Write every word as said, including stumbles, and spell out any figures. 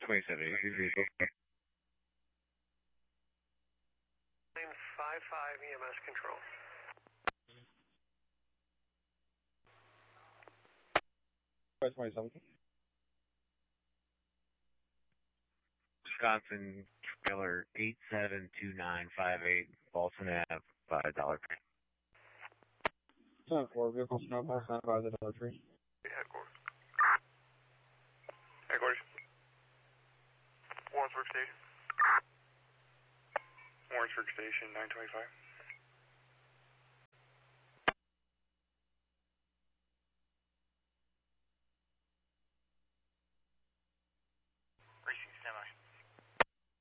twenty-seven eighty vehicle. nine five five E M S control. twenty-seven. Wisconsin trailer eight seven two nine five eight, Bolton Ave, five dollar tree. ten four, vehicle snowball, stand by the dollar tree. Headquarters. Headquarters. Warrensburg Station. Warrensburg Station, nine twenty-five.